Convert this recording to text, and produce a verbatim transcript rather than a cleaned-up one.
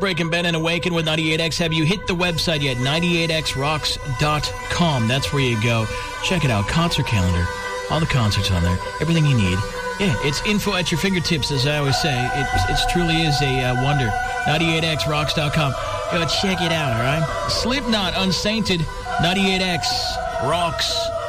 Breaking Ben and Awaken with ninety-eight X. Have you hit the website yet? ninety-eight x rocks dot com. That's where you go. Check it out. Concert calendar. All the concerts on there. Everything you need. Yeah, it's info at your fingertips, as I always say. It, it truly is a uh, wonder. ninety-eight x rocks dot com. Go check it out, all right? Slipknot, Unsainted, ninety-eight X Rocks.